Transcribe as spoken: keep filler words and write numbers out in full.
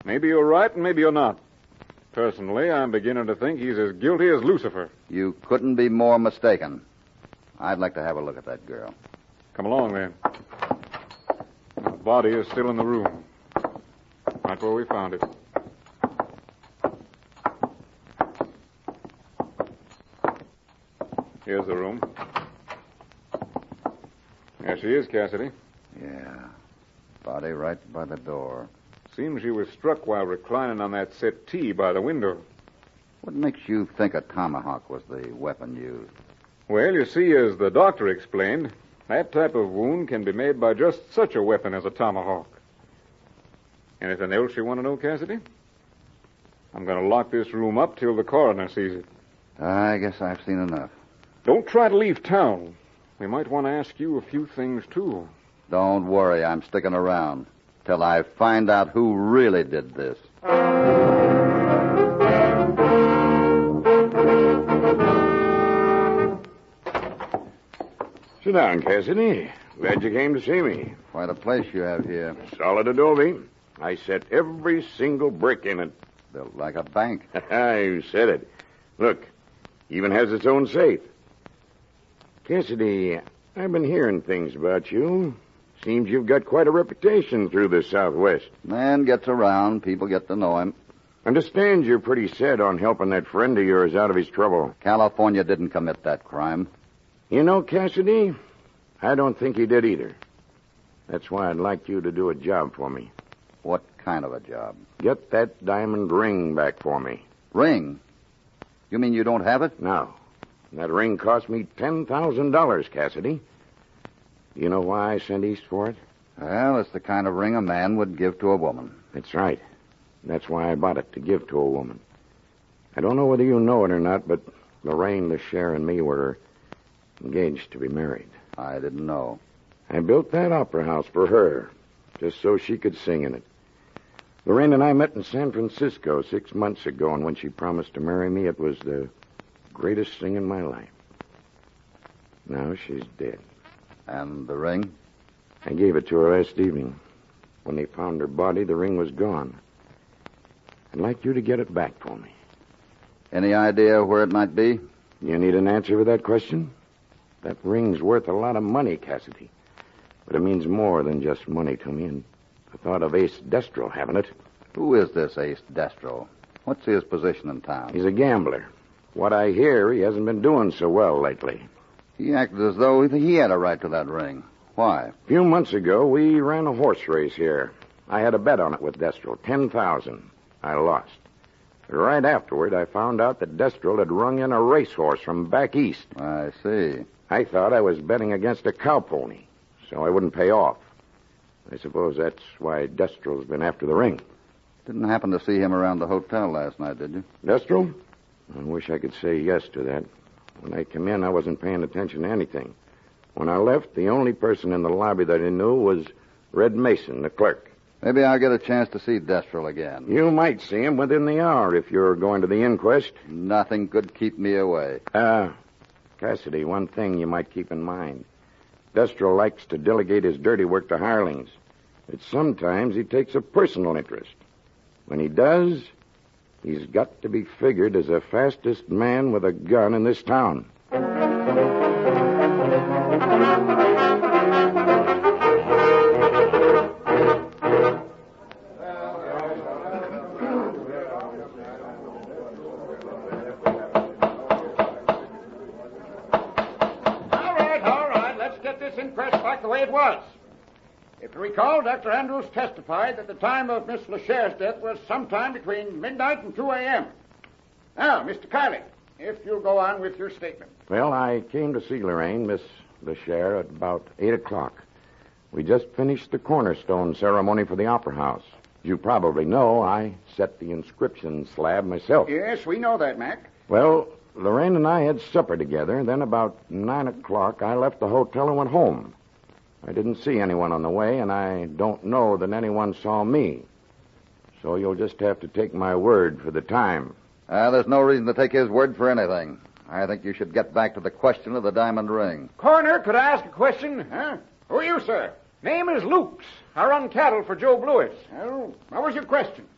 Maybe you're right and maybe you're not. Personally, I'm beginning to think he's as guilty as Lucifer. You couldn't be more mistaken. I'd like to have a look at that girl. Come along, then. The body is still in the room. Right where we found it. Here's the room. There she is, Cassidy. Yeah. Body right by the door. Seems she was struck while reclining on that settee by the window. What makes you think a tomahawk was the weapon used? Well, you see, as the doctor explained, that type of wound can be made by just such a weapon as a tomahawk. Anything else you want to know, Cassidy? I'm going to lock this room up till the coroner sees it. I guess I've seen enough. Don't try to leave town. We might want to ask you a few things, too. Don't worry, I'm sticking around till I find out who really did this. Sit down, Cassidy. Glad you came to see me. Quite a place you have here. Solid adobe. I set every single brick in it. Built like a bank. You said it. Look, even has its own safe. Cassidy, I've been hearing things about you. Seems you've got quite a reputation through the Southwest. Man gets around. People get to know him. Understand you're pretty set on helping that friend of yours out of his trouble. California didn't commit that crime. You know, Cassidy, I don't think he did either. That's why I'd like you to do a job for me. What kind of a job? Get that diamond ring back for me. Ring? You mean you don't have it? No. That ring cost me ten thousand dollars, Cassidy. Do you know why I sent east for it? Well, it's the kind of ring a man would give to a woman. That's right. That's why I bought it, to give to a woman. I don't know whether you know it or not, but Lorraine, LeChere, and me were engaged to be married. I didn't know. I built that opera house for her, just so she could sing in it. Lorraine and I met in San Francisco six months ago, and when she promised to marry me, it was the greatest thing in my life. Now she's dead. And the ring? I gave it to her last evening. When they found her body, the ring was gone. I'd like you to get it back for me. Any idea where it might be? You need an answer to that question? That ring's worth a lot of money, Cassidy. But it means more than just money to me, and the thought of Ace Destro having it. Who is this Ace Destro? What's his position in town? He's a gambler. What I hear, he hasn't been doing so well lately. He acted as though he had a right to that ring. Why? A few months ago, we ran a horse race here. I had a bet on it with Destro, ten thousand. I lost. But right afterward, I found out that Destro had rung in a racehorse from back east. I see. I thought I was betting against a cow pony, so I wouldn't pay off. I suppose that's why Destro's been after the ring. Didn't happen to see him around the hotel last night, did you? Destro? I wish I could say yes to that. When I came in, I wasn't paying attention to anything. When I left, the only person in the lobby that I knew was Red Mason, the clerk. Maybe I'll get a chance to see Destro again. You might see him within the hour if you're going to the inquest. Nothing could keep me away. Ah, uh, Cassidy, one thing you might keep in mind. Destro likes to delegate his dirty work to hirelings. But sometimes he takes a personal interest. When he does, he's got to be figured as the fastest man with a gun in this town. If you recall, Doctor Andrews testified that the time of Miss LeChere's death was sometime between midnight and two a.m. Now, Mister Kiley, if you'll go on with your statement. Well, I came to see Lorraine, Miss LeChere, at about eight o'clock. We just finished the cornerstone ceremony for the Opera House. As you probably know, I set the inscription slab myself. Yes, we know that, Mac. Well, Lorraine and I had supper together. Then about nine o'clock, I left the hotel and went home. I didn't see anyone on the way, and I don't know that anyone saw me. So you'll just have to take my word for the time. Uh, there's no reason to take his word for anything. I think you should get back to the question of the diamond ring. Coroner, could I ask a question? Huh? Who are you, sir? Name is Lukes. I run cattle for Joe Blewis. Well, what was your question?